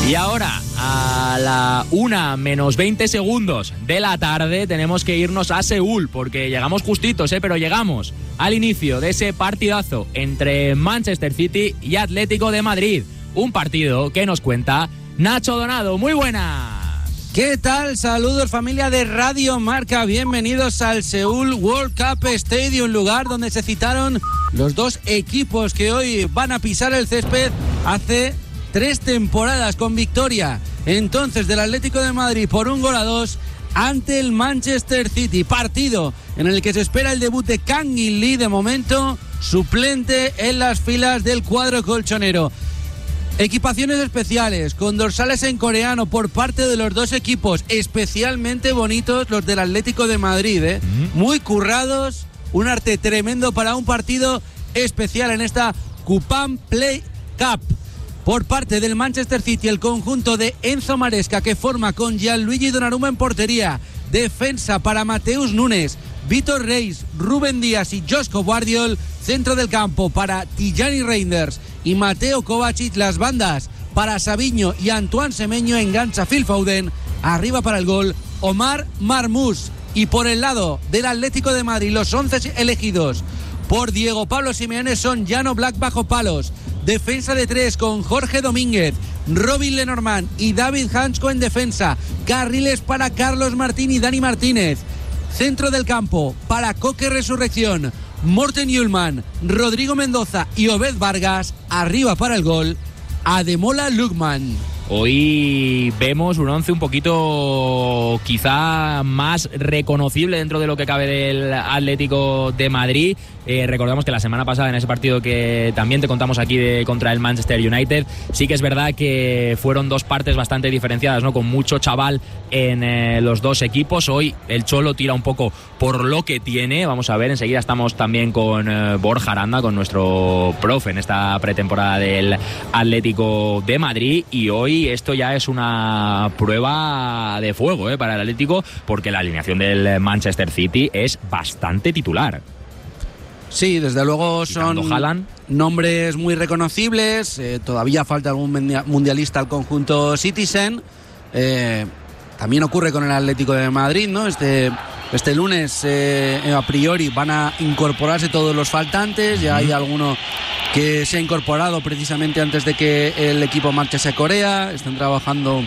Y ahora, a la 1:20 de la tarde, tenemos que irnos a Seúl, porque llegamos justitos, pero llegamos al inicio de ese partidazo entre Manchester City y Atlético de Madrid. Un partido que nos cuenta Nacho Donado. ¡Muy buenas! ¿Qué tal? Saludos, familia de Radio Marca. Bienvenidos al Seúl World Cup Stadium, lugar donde se citaron los dos equipos que hoy van a pisar el césped hace 3 temporadas, con victoria entonces del Atlético de Madrid por 1-2 ante el Manchester City. Partido en el que se espera el debut de Kang In Lee, de momento suplente en las filas del cuadro colchonero. Equipaciones especiales con dorsales en coreano por parte de los dos equipos, especialmente bonitos los del Atlético de Madrid, muy currados, un arte tremendo para un partido especial en esta Coupang Play Cup. Por parte del Manchester City, el conjunto de Enzo Maresca, que forma con Gianluigi Donnarumma en portería. Defensa para Mateus Nunes, Vitor Reis, Rúben Díaz y Joško Gvardiol. Centro del campo para Tijani Reinders y Mateo Kovacic. Las bandas para Savinho y Antoine Semenyo. Engancha Phil Foden. Arriba para el gol Omar Marmoush. Y por el lado del Atlético de Madrid, los 11 elegidos por Diego Pablo Simeone son Jan Oblak bajo palos. Defensa de 3 con Jorge Domínguez, Robin Lenormand y David Hansko en defensa. Carriles para Carlos Martín y Dani Martínez. Centro del campo para Coque Resurrección, Morten Hjulmand, Rodrigo Mendoza y Obed Vargas. Arriba para el gol Ademola Lookman. Hoy vemos un 11 un poquito quizá más reconocible dentro de lo que cabe del Atlético de Madrid. Recordamos que la semana pasada, en ese partido que también te contamos aquí contra el Manchester United, sí que es verdad que fueron dos partes bastante diferenciadas, ¿no? Con mucho chaval en los dos equipos. Hoy el Cholo tira un poco por lo que tiene. Vamos a ver, enseguida estamos también con Borja Aranda, con nuestro profe en esta pretemporada del Atlético de Madrid. Y hoy esto ya es una prueba de fuego para el Atlético, porque la alineación del Manchester City es bastante titular. Sí, desde luego son Haaland, nombres muy reconocibles. Todavía falta algún mundialista al conjunto Citizen. También ocurre con el Atlético de Madrid, ¿no? Este lunes a priori van a incorporarse todos los faltantes. Ya hay alguno que se ha incorporado precisamente antes de que el equipo marchase a Corea. Están trabajando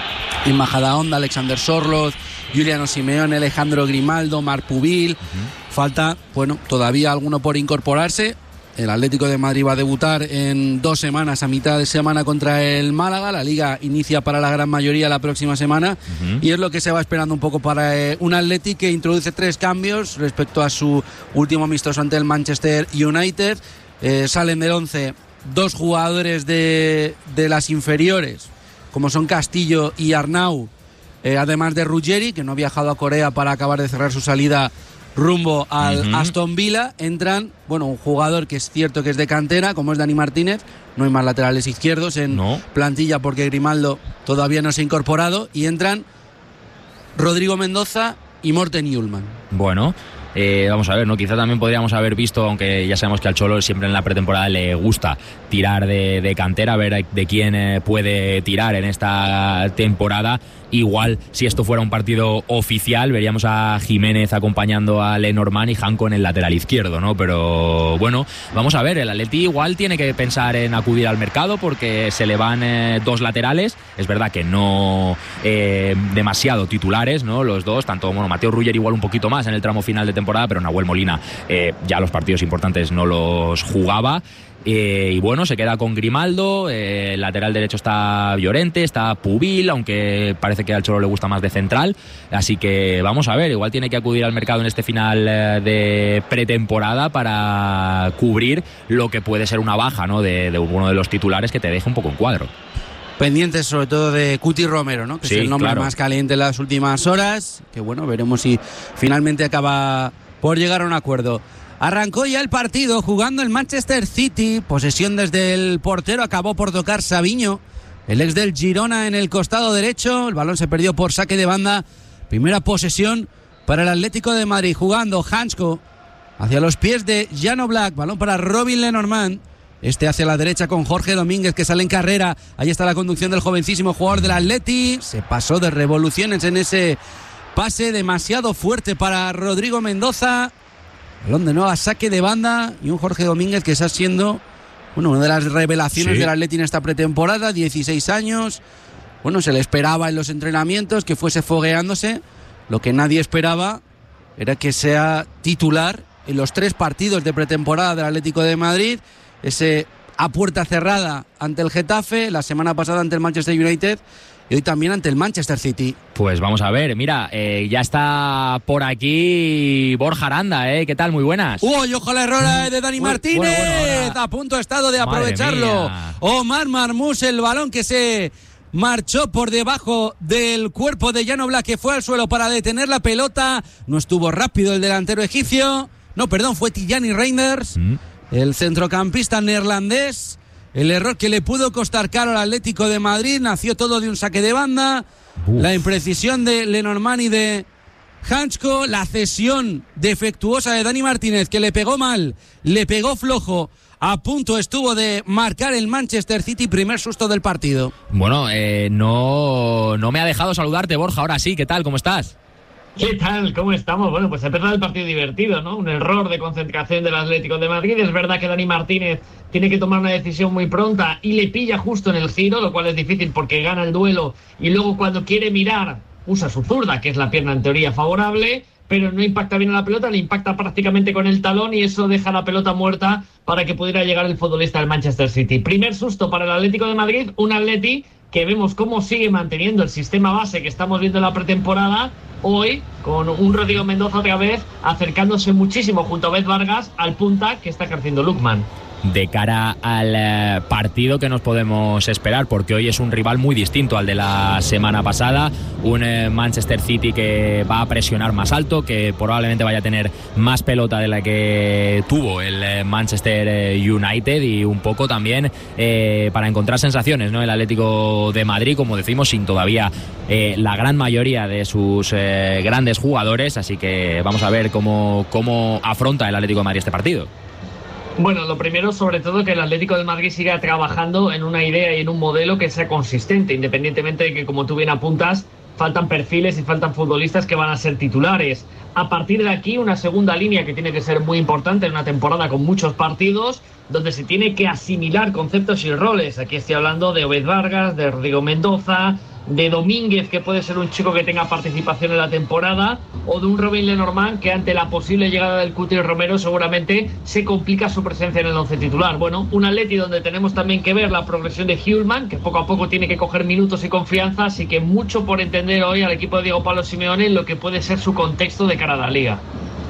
en Majadahonda, Alexander Sorloth, Giuliano Simeone, Alejandro Grimaldo, Marc Pubil. Falta, todavía alguno por incorporarse. El Atlético de Madrid va a debutar en 2 semanas, a mitad de semana, contra el Málaga. La Liga inicia para la gran mayoría la próxima semana. Y es lo que se va esperando un poco para un Atlético que introduce 3 cambios respecto a su último amistoso ante el Manchester United. Salen del 11 2 jugadores de las inferiores, como son Castillo y Arnau, además de Ruggeri, que no ha viajado a Corea para acabar de cerrar su salida rumbo al Aston Villa. Entran, un jugador que es cierto que es de cantera, como es Dani Martínez. No hay más laterales izquierdos en plantilla, porque Grimaldo todavía no se ha incorporado. Y entran Rodrigo Mendoza y Morten Hjulmand. Vamos a ver, ¿no? Quizá también podríamos haber visto, aunque ya sabemos que al Cholo siempre en la pretemporada le gusta tirar de cantera, a ver de quién puede tirar en esta temporada. Igual, si esto fuera un partido oficial, veríamos a Jiménez acompañando a Lenormand y Hansko en el lateral izquierdo, ¿no? Pero vamos a ver, el Atleti igual tiene que pensar en acudir al mercado, porque se le van 2 laterales. Es verdad que no demasiado titulares, ¿no? Los dos, tanto Mateo Ruggeri igual un poquito más en el tramo final de temporada, pero Nahuel Molina ya los partidos importantes no los jugaba. Y se queda con Grimaldo. El lateral derecho está Llorente, está Pubil, aunque parece que al Cholo le gusta más de central. Así que vamos a ver, igual tiene que acudir al mercado en este final de pretemporada para cubrir lo que puede ser una baja, ¿no? de uno de los titulares, que te deje un poco en cuadro. Pendientes sobre todo de Cuti Romero, ¿no? Que es el nombre más caliente en las últimas horas. Que veremos si finalmente acaba por llegar a un acuerdo. Arrancó ya el partido jugando el Manchester City. Posesión desde el portero, acabó por tocar Savinho, el ex del Girona, en el costado derecho. El balón se perdió por saque de banda. Primera posesión para el Atlético de Madrid. Jugando Hansko hacia los pies de Jan Oblak. Balón para Robin Lenormand. Este hacia la derecha con Jorge Domínguez, que sale en carrera. Ahí está la conducción del jovencísimo jugador del Atleti. Se pasó de revoluciones en ese pase demasiado fuerte para Rodrigo Mendoza. Balón de nuevo a saque de banda. Y un Jorge Domínguez que está siendo una de las revelaciones del Atleti en esta pretemporada. 16 años. Bueno, se le esperaba en los entrenamientos que fuese fogueándose. Lo que nadie esperaba era que sea titular en los 3 partidos de pretemporada del Atlético de Madrid. Ese a puerta cerrada ante el Getafe, la semana pasada ante el Manchester United y hoy también ante el Manchester City. Pues vamos a ver, mira, ya está por aquí Borja Aranda, ¿qué tal? Muy buenas. ¡Uy, ojo la error de Dani Martínez! Bueno, a punto ha estado de aprovecharlo. Omar Marmús, el balón que se marchó por debajo del cuerpo de Jan Oblak, que fue al suelo para detener la pelota. No estuvo rápido el delantero egipcio. No, perdón, fue Tijani Reinders. El centrocampista neerlandés, el error que le pudo costar caro al Atlético de Madrid, nació todo de un saque de banda. La imprecisión de Lenormand y de Hansko, la cesión defectuosa de Dani Martínez, que le pegó mal, le pegó flojo. A punto estuvo de marcar el Manchester City, primer susto del partido. Bueno, no me ha dejado saludarte, Borja, ahora sí, ¿qué tal? ¿Cómo estás? ¿Qué tal? ¿Cómo estamos? Bueno, pues se empezó el partido divertido, ¿no? Un error de concentración del Atlético de Madrid. Es verdad que Dani Martínez tiene que tomar una decisión muy pronta y le pilla justo en el giro, lo cual es difícil porque gana el duelo y luego cuando quiere mirar usa su zurda, que es la pierna en teoría favorable, pero no impacta bien a la pelota, le impacta prácticamente con el talón y eso deja la pelota muerta para que pudiera llegar el futbolista del Manchester City. Primer susto para el Atlético de Madrid, un Atleti que vemos cómo sigue manteniendo el sistema base que estamos viendo en la pretemporada, hoy con un Rodrigo Mendoza otra vez acercándose muchísimo junto a Obed Vargas al punta que está ejerciendo Lookman. De cara al partido que nos podemos esperar, porque hoy es un rival muy distinto al de la semana pasada, un Manchester City que va a presionar más alto, que probablemente vaya a tener más pelota de la que tuvo el Manchester United y un poco también para encontrar sensaciones, ¿no? El Atlético de Madrid, como decimos, sin todavía la gran mayoría de sus grandes jugadores, así que vamos a ver cómo afronta el Atlético de Madrid este partido. Bueno, lo primero, sobre todo, que el Atlético de Madrid siga trabajando en una idea y en un modelo que sea consistente, independientemente de que, como tú bien apuntas, faltan perfiles y faltan futbolistas que van a ser titulares. A partir de aquí, una segunda línea que tiene que ser muy importante en una temporada con muchos partidos, donde se tiene que asimilar conceptos y roles. Aquí estoy hablando de Obed Vargas, de Rodrigo Mendoza, de Domínguez, que puede ser un chico que tenga participación en la temporada, o de un Robin Lenormand que ante la posible llegada del Cuti Romero seguramente se complica su presencia en el once titular. Bueno, un Atleti donde tenemos también que ver la progresión de Hjulmand, que poco a poco tiene que coger minutos y confianza, así que mucho por entender hoy al equipo de Diego Pablo Simeone en lo que puede ser su contexto de cara a la Liga.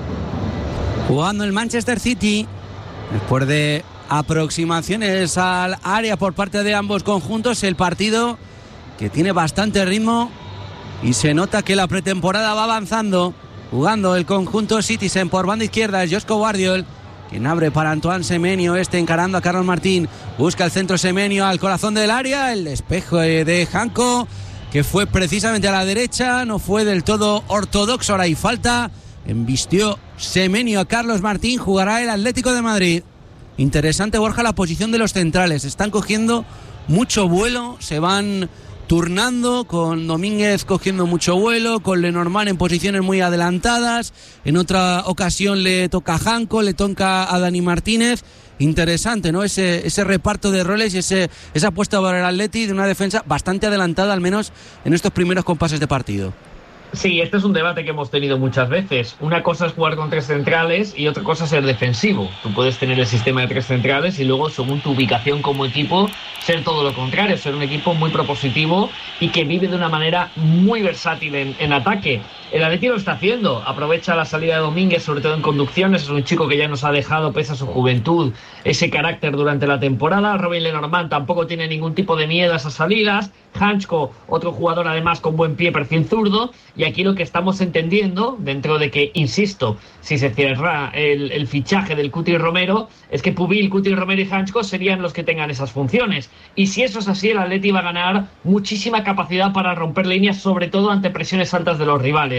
Jugando el Manchester City, después de aproximaciones al área por parte de ambos conjuntos, el partido que tiene bastante ritmo y se nota que la pretemporada va avanzando. Jugando el conjunto Citizen por banda izquierda es Josko Guardiol, quien abre para Antoine Semenyo, encarando a Carlos Martín, busca el centro Semenyo al corazón del área, el despejo de Hanko, que fue precisamente a la derecha, no fue del todo ortodoxo, ahora hay falta, embistió Semenyo a Carlos Martín, jugará el Atlético de Madrid. Interesante, Borja, la posición de los centrales, están cogiendo mucho vuelo, se van turnando, con Domínguez cogiendo mucho vuelo, con Lenormand en posiciones muy adelantadas, en otra ocasión le toca a Hanko, le toca a Dani Martínez. Interesante, ¿no? Ese reparto de roles y esa apuesta por el Atleti de una defensa bastante adelantada, al menos en estos primeros compases de partido. Sí, este es un debate que hemos tenido muchas veces. Una cosa es jugar con 3 centrales y otra cosa es ser defensivo. Tú puedes tener el sistema de 3 centrales y luego, según tu ubicación como equipo, ser todo lo contrario, ser un equipo muy propositivo y que vive de una manera muy versátil en ataque. El Atleti lo está haciendo, aprovecha la salida de Domínguez, sobre todo en conducciones, es un chico que ya nos ha dejado, pese a su juventud, ese carácter durante la temporada. Robin Lenormand tampoco tiene ningún tipo de miedo a esas salidas. Hansko, otro jugador además con buen pie, perfil zurdo, y aquí lo que estamos entendiendo, dentro de que, insisto, si se cierra el fichaje del Cuti Romero, es que Pubil, Cuti Romero y Hansko serían los que tengan esas funciones, y si eso es así, el Atleti va a ganar muchísima capacidad para romper líneas, sobre todo ante presiones altas de los rivales.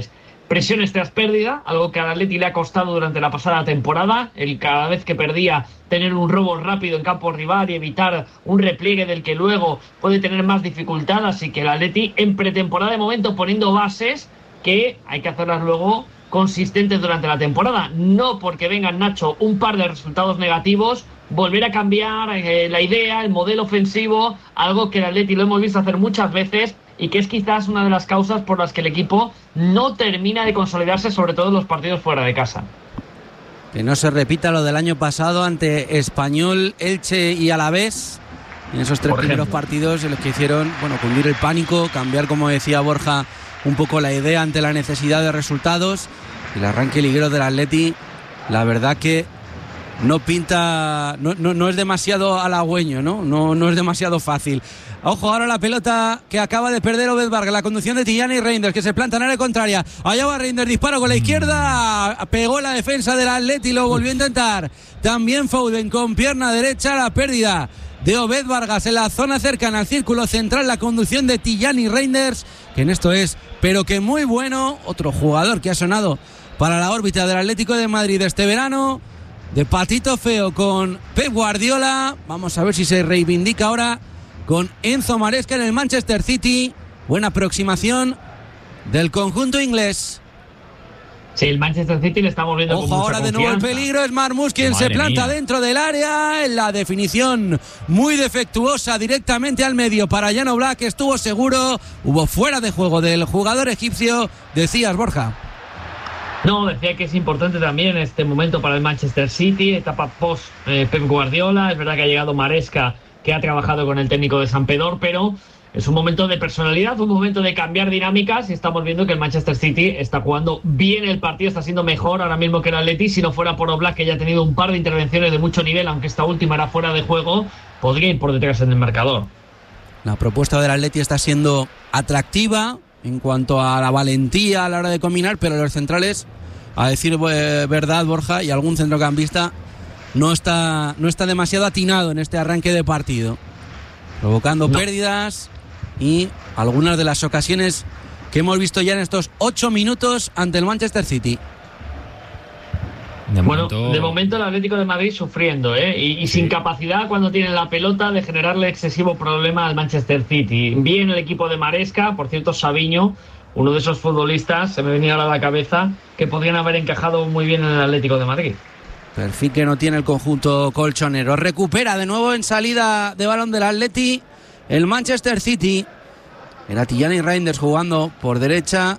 presiones tras pérdida, algo que al Atleti le ha costado durante la pasada temporada, el cada vez que perdía tener un robo rápido en campo rival y evitar un repliegue del que luego puede tener más dificultad, así que el Atleti en pretemporada de momento poniendo bases que hay que hacerlas luego consistentes durante la temporada, no porque vengan, Nacho, un par de resultados negativos, volver a cambiar la idea, el modelo ofensivo, algo que el Atleti lo hemos visto hacer muchas veces y que es quizás una de las causas por las que el equipo no termina de consolidarse, sobre todo en los partidos fuera de casa. Que no se repita lo del año pasado ante Español, Elche y Alavés, en esos 3 primeros partidos en los que hicieron, cundir el pánico, cambiar, como decía Borja, un poco la idea ante la necesidad de resultados. El arranque liguero del Atleti, la verdad que no pinta, no es demasiado halagüeño, no es demasiado fácil. Ojo, ahora la pelota que acaba de perder Obed Vargas, la conducción de Tijani Reinders, que se planta en área contraria. Allá va Reinders, disparo con la izquierda, pegó la defensa del Atleti, lo volvió a intentar. También Foden con pierna derecha, la pérdida de Obed Vargas en la zona cercana al círculo central, la conducción de Tijani Reinders, que en esto es, pero que muy bueno. Otro jugador que ha sonado para la órbita del Atlético de Madrid este verano, de patito feo con Pep Guardiola. Vamos a ver si se reivindica ahora con Enzo Maresca en el Manchester City. Buena aproximación del conjunto inglés. Sí, el Manchester City le estamos viendo. Ojo, con mucha ahora de nuevo el peligro. Es Marmoush quien se planta dentro del área. En la definición muy defectuosa directamente al medio para Jan Oblak. Estuvo seguro. Hubo fuera de juego del jugador egipcio. Decías, Borja. No, decía que es importante también este momento para el Manchester City, etapa post Pep Guardiola. Es verdad que ha llegado Maresca, que ha trabajado con el técnico de Sampdoria, pero es un momento de personalidad, un momento de cambiar dinámicas, y estamos viendo que el Manchester City está jugando bien el partido, está siendo mejor ahora mismo que el Atleti. Si no fuera por Oblak, que ya ha tenido un par de intervenciones de mucho nivel, aunque esta última era fuera de juego, podría ir por detrás en el marcador. La propuesta del Atleti está siendo atractiva en cuanto a la valentía a la hora de combinar, pero los centrales, a decir verdad, Borja, y algún centrocampista no está demasiado atinado en este arranque de partido, provocando pérdidas y algunas de las ocasiones que hemos visto ya en estos 8 minutos ante el Manchester City. De momento el Atlético de Madrid sufriendo, y sin capacidad cuando tienen la pelota de generarle excesivo problema al Manchester City. Bien el equipo de Maresca, por cierto, Savinho, uno de esos futbolistas, se me venía ahora a la cabeza, que podrían haber encajado muy bien en el Atlético de Madrid. Perfil que no tiene el conjunto colchonero. Recupera de nuevo en salida de balón del Atleti el Manchester City. Era Tijani Reinders jugando por derecha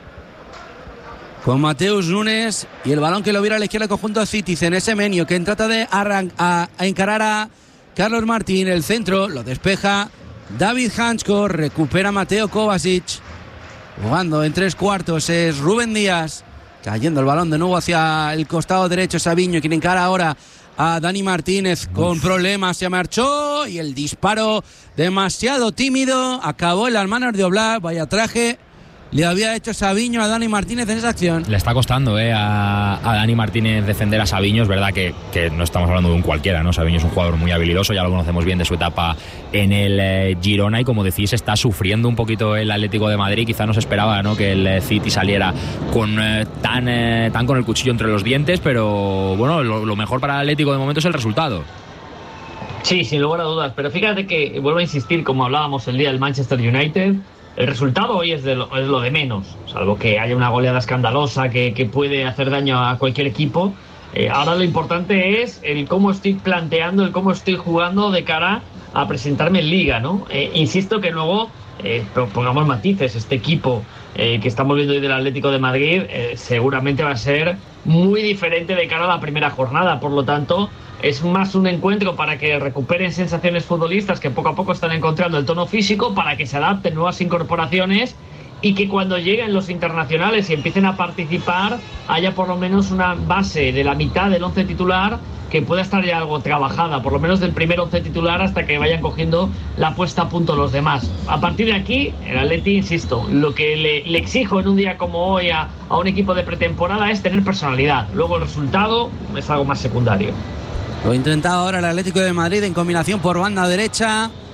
con Mateus Nunes, y el balón que lo viera a la izquierda el conjunto Citizen. Semenyo, que trata de a encarar a Carlos Martín. El centro lo despeja David Hansko. Recupera Mateo Kovacic. Jugando en 3/4 es Rubén Díaz. Cayendo el balón de nuevo hacia el costado derecho. Savinho, quien encara ahora a Dani Martínez con problemas. Se marchó y el disparo demasiado tímido. Acabó en las manos de Oblak. Vaya traje le había hecho Savinho a Dani Martínez en esa acción. Le está costando a Dani Martínez defender a Savinho. Es verdad que no estamos hablando de un cualquiera, ¿no? Savinho es un jugador muy habilidoso, ya lo conocemos bien de su etapa en el Girona, y como decís, está sufriendo un poquito el Atlético de Madrid. Quizá no se esperaba, ¿no?, que el City saliera con tan con el cuchillo entre los dientes, pero bueno, lo mejor para el Atlético de momento es el resultado. Sí, sin lugar a dudas, pero fíjate que, vuelvo a insistir, como hablábamos el día del Manchester United, el resultado hoy es lo de menos, salvo que haya una goleada escandalosa que puede hacer daño a cualquier equipo. Ahora lo importante es el cómo estoy planteando, el cómo estoy jugando de cara a presentarme en Liga, ¿no? Insisto que luego, pongamos matices, este equipo que estamos viendo hoy del Atlético de Madrid seguramente va a ser muy diferente de cara a la primera jornada, por lo tanto es más un encuentro para que recuperen sensaciones futbolistas que poco a poco están encontrando el tono físico, para que se adapten nuevas incorporaciones y que cuando lleguen los internacionales y empiecen a participar haya por lo menos una base de la mitad del 11 titular que pueda estar ya algo trabajada, por lo menos del primer 11 titular, hasta que vayan cogiendo la puesta a punto los demás. A partir de aquí, el Atleti, insisto, lo que le exijo en un día como hoy a un equipo de pretemporada es tener personalidad. Luego el resultado es algo más secundario. Lo ha intentado ahora el Atlético de Madrid en combinación por banda derecha.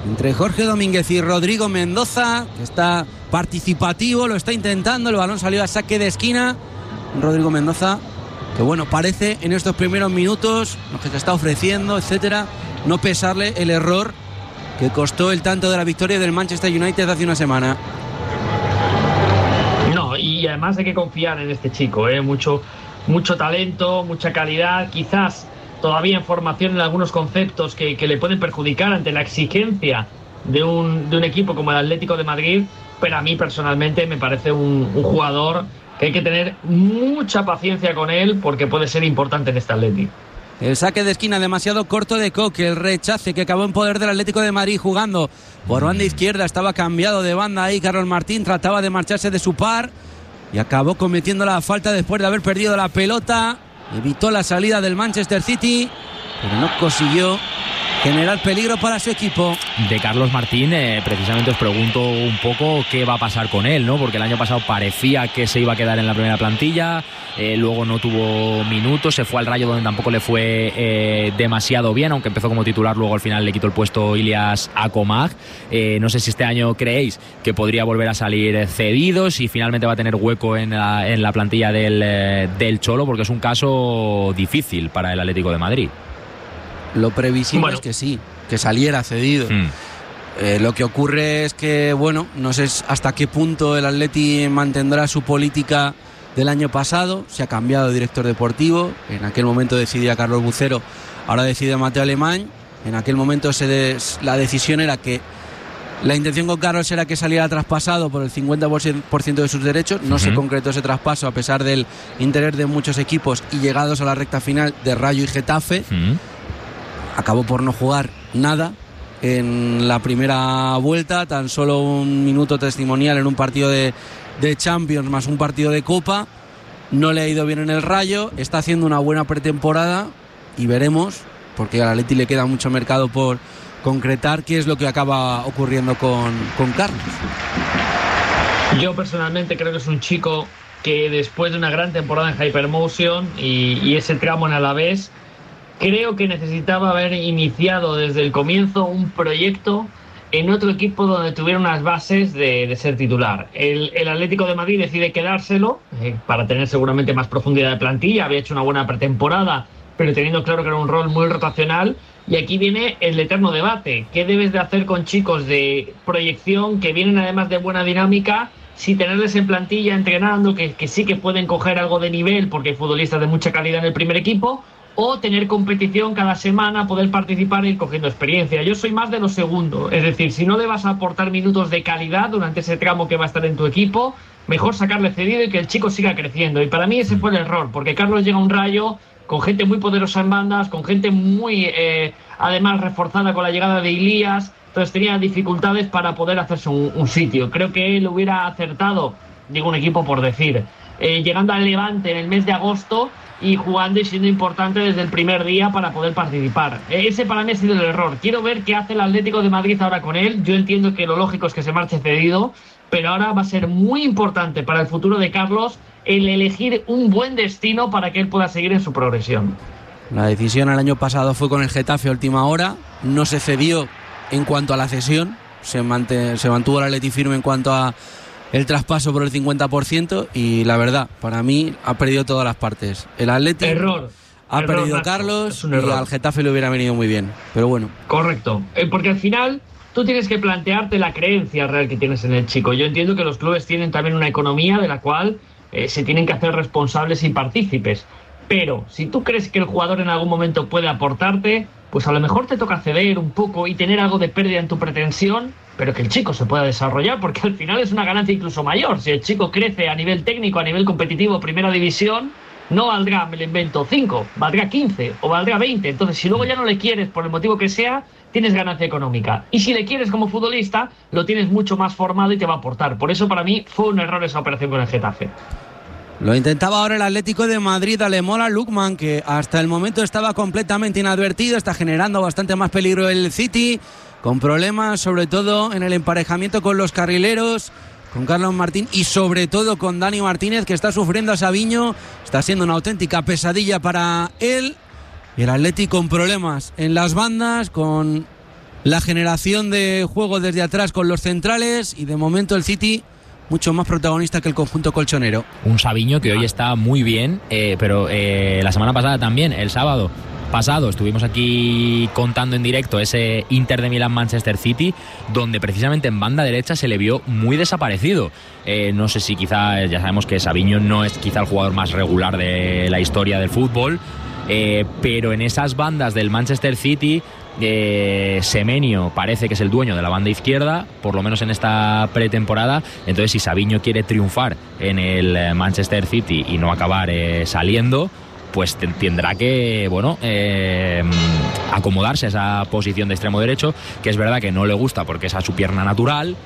entre Jorge Domínguez y Rodrigo Mendoza, que está participativo, lo está intentando, el balón salió a saque de esquina. Rodrigo Mendoza, que bueno, parece en estos primeros minutos, lo que se está ofreciendo, etcétera, no pesarle el error que costó el tanto de la victoria del Manchester United hace una semana. No, y además hay que confiar en este chico, mucho talento, mucha calidad, quizás todavía en formación en algunos conceptos que le pueden perjudicar ante la exigencia de un equipo como el Atlético de Madrid, pero a mí personalmente me parece un jugador que hay que tener mucha paciencia con él porque puede ser importante en este Atlético. El saque de esquina demasiado corto de Coque, el rechace que acabó en poder del Atlético de Madrid jugando por banda izquierda, estaba cambiado de banda ahí, Carlos Martín trataba de marcharse de su par y acabó cometiendo la falta después de haber perdido la pelota. Evitó la salida del Manchester City, pero no consiguió generar peligro para su equipo. De Carlos Martín, precisamente os pregunto un poco qué va a pasar con él, ¿no? Porque el año pasado parecía que se iba a quedar en la primera plantilla, luego no tuvo minutos, se fue al Rayo donde tampoco le fue demasiado bien, aunque empezó como titular, luego al final le quitó el puesto Ilias Akomag. No sé si este año creéis que podría volver a salir cedido, si finalmente va a tener hueco en la plantilla del Cholo, porque es un caso difícil para el Atlético de Madrid. Lo previsible es que sí, que saliera cedido. Lo que ocurre es que, bueno, no sé hasta qué punto el Atleti mantendrá su política del año pasado. Se ha cambiado de director deportivo. En aquel momento decidía Carlos Bucero, ahora decide Mateo Alemán. En aquel momento la decisión era que la intención con Carlos era que saliera traspasado por el 50% de sus derechos. No se concretó ese traspaso a pesar del interés de muchos equipos y llegados a la recta final de Rayo y Getafe. Acabó por no jugar nada en la primera vuelta, tan solo un minuto testimonial en un partido de Champions más un partido de Copa. No le ha ido bien en el Rayo, está haciendo una buena pretemporada y veremos, porque al Atleti le queda mucho mercado por concretar, qué es lo que acaba ocurriendo con Carlos. Yo personalmente creo que es un chico que después de una gran temporada en Hypermotion y ese tramo en Alavés, creo que necesitaba haber iniciado desde el comienzo un proyecto en otro equipo donde tuviera unas bases de ser titular. El Atlético de Madrid decide quedárselo para tener seguramente más profundidad de plantilla. Había hecho una buena pretemporada, pero teniendo claro que era un rol muy rotacional. Y aquí viene el eterno debate. ¿Qué debes de hacer con chicos de proyección que vienen además de buena dinámica, si tenerles en plantilla entrenando, que sí que pueden coger algo de nivel porque hay futbolistas de mucha calidad en el primer equipo, o tener competición cada semana, poder participar e ir cogiendo experiencia? Yo soy más de lo segundo, es decir, si no le vas a aportar minutos de calidad durante ese tramo que va a estar en tu equipo, mejor sacarle cedido y que el chico siga creciendo. Y para mí ese fue el error, porque Carlos llega a un Rayo con gente muy poderosa en bandas, con gente muy además reforzada con la llegada de Ilias, entonces tenía dificultades para poder hacerse un sitio. Creo que él hubiera acertado, digo un equipo por decir, llegando al Levante en el mes de agosto y jugando y siendo importante desde el primer día para poder participar. Ese para mí ha sido el error. Quiero ver qué hace el Atlético de Madrid ahora con él. Yo entiendo que lo lógico es que se marche cedido, pero ahora va a ser muy importante para el futuro de Carlos el elegir un buen destino para que él pueda seguir en su progresión. La decisión el año pasado fue con el Getafe a última hora, no se cedió en cuanto a la cesión, se mantuvo el Atleti firme en cuanto a el traspaso por el 50% y la verdad, para mí ha perdido todas las partes. El Atleti ha perdido Carlos y al Getafe le hubiera venido muy bien, pero bueno. Correcto, porque al final tú tienes que plantearte la creencia real que tienes en el chico. Yo entiendo que los clubes tienen también una economía de la cual se tienen que hacer responsables y partícipes, pero si tú crees que el jugador en algún momento puede aportarte, pues a lo mejor te toca ceder un poco y tener algo de pérdida en tu pretensión, pero que el chico se pueda desarrollar, porque al final es una ganancia incluso mayor. Si el chico crece a nivel técnico, a nivel competitivo, primera división, no valdrá, me lo invento, 5, valdrá 15 o valdrá 20. Entonces, si luego ya no le quieres por el motivo que sea, tienes ganancia económica. Y si le quieres como futbolista, lo tienes mucho más formado y te va a aportar. Por eso, para mí, fue un error esa operación con el Getafe. Lo intentaba ahora el Atlético de Madrid, Alemola Lukman, que hasta el momento estaba completamente inadvertido, está generando bastante más peligro el City, con problemas sobre todo en el emparejamiento con los carrileros, con Carlos Martín y sobre todo con Dani Martínez, que está sufriendo a Savinho, está siendo una auténtica pesadilla para él. Y el Atleti con problemas en las bandas, con la generación de juego desde atrás con los centrales, y de momento el City mucho más protagonista que el conjunto colchonero. Un Savinho que hoy está muy bien, pero la semana pasada también, el sábado pasado, estuvimos aquí contando en directo ese Inter de Milán-Manchester City, donde precisamente en banda derecha se le vio muy desaparecido. No sé si quizá, ya sabemos que Savinho no es quizá el jugador más regular de la historia del fútbol, pero en esas bandas del Manchester City, Semenyo parece que es el dueño de la banda izquierda, por lo menos en esta pretemporada. Entonces, si Savinho quiere triunfar en el Manchester City y no acabar saliendo, pues tendrá que, acomodarse a esa posición de extremo derecho, que es verdad que no le gusta porque es a su pierna natural,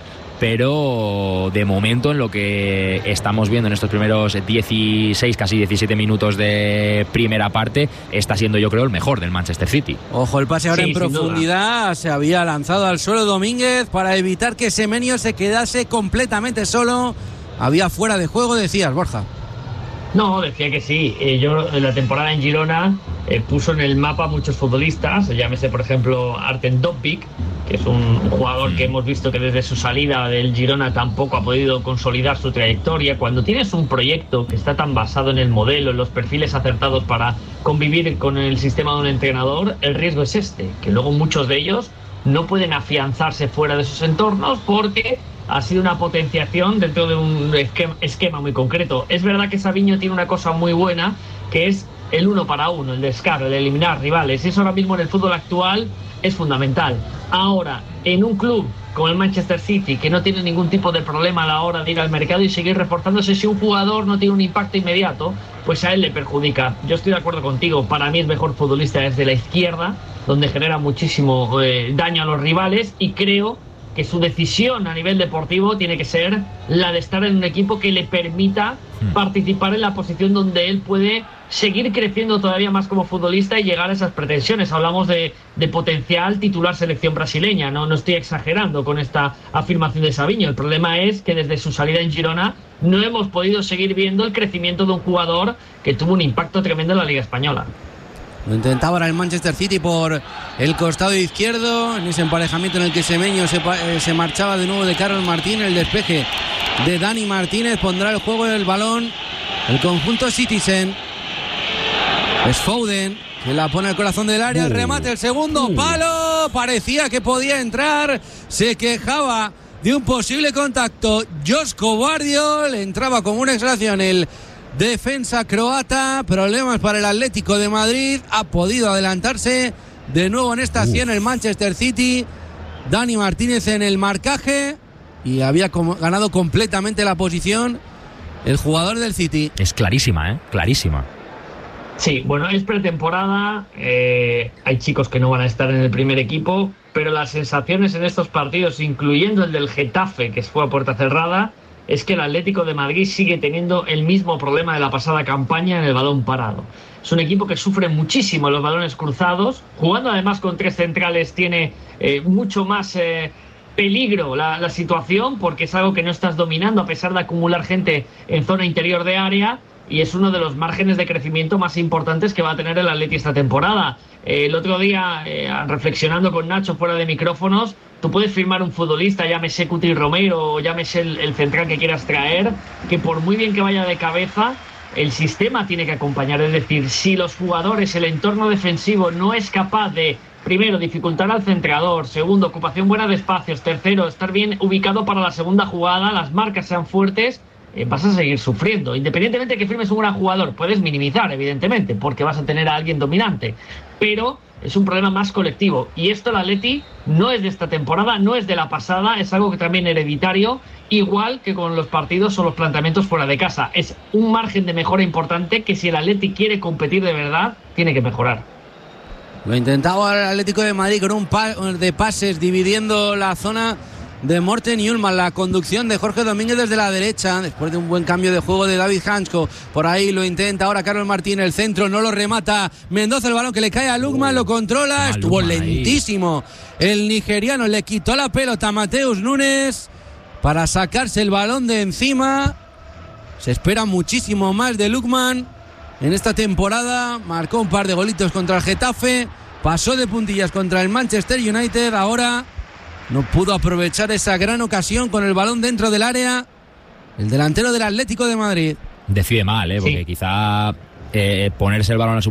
pero de momento en lo que estamos viendo en estos primeros 16, casi 17 minutos de primera parte, está siendo, yo creo, el mejor del Manchester City. Ojo, el pase ahora en profundidad, se había lanzado al suelo Domínguez para evitar que Semenyo se quedase completamente solo. Había fuera de juego, decías, Borja. No, decía que sí. Yo en la temporada en Girona puso en el mapa muchos futbolistas, llámese por ejemplo Artem Dopik, que es un jugador que hemos visto que desde su salida del Girona tampoco ha podido consolidar su trayectoria. Cuando tienes un proyecto que está tan basado en el modelo, en los perfiles acertados para convivir con el sistema de un entrenador, el riesgo es que luego muchos de ellos no pueden afianzarse fuera de sus entornos porque ha sido una potenciación dentro de un esquema muy concreto. Es verdad que Savinho tiene una cosa muy buena, que es el 1 para 1, el descaro, el eliminar rivales. Eso ahora mismo en el fútbol actual es fundamental. Ahora, en un club como el Manchester City, que no tiene ningún tipo de problema a la hora de ir al mercado y seguir reforzándose, si un jugador no tiene un impacto inmediato, pues a él le perjudica. Yo estoy de acuerdo contigo, para mí es mejor futbolista desde la izquierda, donde genera muchísimo daño a los rivales, y creo que su decisión a nivel deportivo tiene que ser la de estar en un equipo que le permita participar en la posición donde él puede seguir creciendo todavía más como futbolista y llegar a esas pretensiones. Hablamos de potencial titular selección brasileña, no estoy exagerando con esta afirmación de Savinho. El problema es que desde su salida en Girona no hemos podido seguir viendo el crecimiento de un jugador que tuvo un impacto tremendo en la Liga Española. Lo intentaba ahora el Manchester City por el costado izquierdo, en ese emparejamiento en el que Semenyo se marchaba de nuevo de Carlos Martín. El despeje de Dani Martínez pondrá el juego en el balón el conjunto Citizen. Es Foden, que la pone al corazón del área, el remate, el segundo palo, parecía que podía entrar, se quejaba de un posible contacto Josko Gvardiol, entraba como una exhalación el defensa croata. Problemas para el Atlético de Madrid, ha podido adelantarse de nuevo en esta acción el Manchester City. Dani Martínez en el marcaje y había ganado completamente la posición el jugador del City. Es clarísima, clarísima. Sí, bueno, es pretemporada, hay chicos que no van a estar en el primer equipo, pero las sensaciones en estos partidos, incluyendo el del Getafe, que fue a puerta cerrada, es que el Atlético de Madrid sigue teniendo el mismo problema de la pasada campaña en el balón parado. Es un equipo que sufre muchísimo los balones cruzados, jugando además con tres centrales tiene mucho más peligro la situación, porque es algo que no estás dominando a pesar de acumular gente en zona interior de área, y es uno de los márgenes de crecimiento más importantes que va a tener el Atleti esta temporada. El otro día, reflexionando con Nacho fuera de micrófonos, tú puedes firmar un futbolista, llámese Cuti Romero o llámese el central que quieras traer, que por muy bien que vaya de cabeza, el sistema tiene que acompañar. Es decir, si los jugadores, el entorno defensivo no es capaz de, primero, dificultar al centrador, segundo, ocupación buena de espacios, tercero, estar bien ubicado para la segunda jugada, las marcas sean fuertes, vas a seguir sufriendo. Independientemente de que firmes un gran jugador, puedes minimizar, evidentemente, porque vas a tener a alguien dominante, pero es un problema más colectivo, y esto el Atleti no es de esta temporada, no es de la pasada, es algo que también hereditario, igual que con los partidos o los planteamientos fuera de casa. Es un margen de mejora importante que, si el Atleti quiere competir de verdad, tiene que mejorar. Lo intentaba el Atlético de Madrid con un par de pases dividiendo la zona de Morten Hjulmand, la conducción de Jorge Domínguez desde la derecha, después de un buen cambio de juego de David Hansko. Por ahí lo intenta ahora Carlos Martín, el centro no lo remata Mendoza, el balón que le cae a Lukman, lo controla, estuvo lentísimo el nigeriano, le quitó la pelota a Mateus Nunes para sacarse el balón de encima. Se espera muchísimo más de Lukman en esta temporada, marcó un par de golitos contra el Getafe, pasó de puntillas contra el Manchester United, ahora no pudo aprovechar esa gran ocasión con el balón dentro del área. El delantero del Atlético de Madrid. Decide mal, porque Sí. quizá ponerse el balón a su